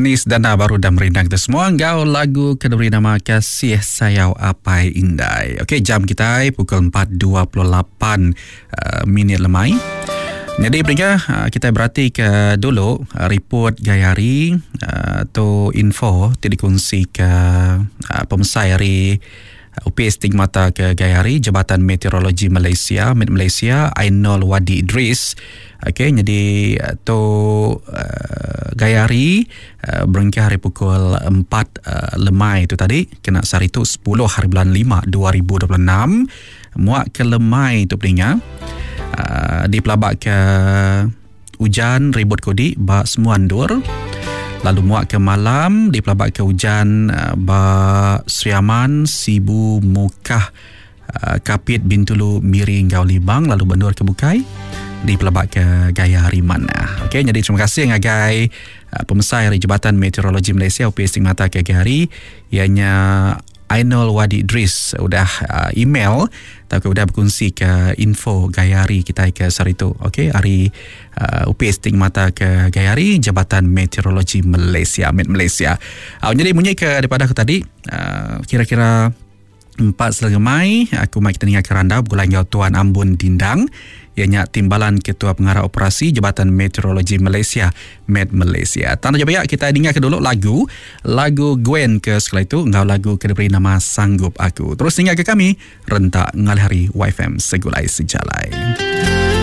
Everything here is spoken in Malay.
Nis Dana baru dah merindang kita semua. Engkau lagu kena beri nama Kasih Sayau Apai Indai. Okey, jam kita pukul 4.28 minit lemai. Jadi peringkat kita berhati ke dulu report Gayari atau info dikongsi ke pemesai hari UPS Stigmata ke Gayari Jabatan Meteorologi Malaysia Malaysia Ainul Wadi Idris. Okey, jadi tu Gayari berengkah hari pukul 4 lemai itu tadi kena sehari tu 10 hari bulan 5 2026 muak ke lemai tu peringkat di pelabak ke hujan ribut kodi ba Semuandur. Lalu muak ke malam di pelabak ke hujan ba Seriaman, Sibu, Mukah, Kapit, Bintulu, Miri, Ngau Libang. Lalu Bendur ke Bukai di pelabak ke Gayari mana. Okey, jadi terima kasih ngagai pemesai dari Jabatan Meteorologi Malaysia UPS Stigmata ke Gayari ianya Ainul Wadi Idris sudah email atau sudah berkongsi ke info Gayari kita ke hari itu. Okey, hari UPS Stigmata ke Gayari Jabatan Meteorologi Malaysia Malaysia. Jadi bunyi ke daripada aku tadi kira-kira 4 Mai aku mai kita dengar keranda bulan Yau Tuan Ambon Dindang ianya Timbalan Ketua Pengarah Operasi Jabatan Meteorologi Malaysia Malaysia. Tanah jawab kita dengar ke dulu lagu Gwen ke sekali itu engkau lagu ke diberi nama Sanggup Aku. Terus dengar ke kami rentak ngalihari YFM Segulai Sejalai.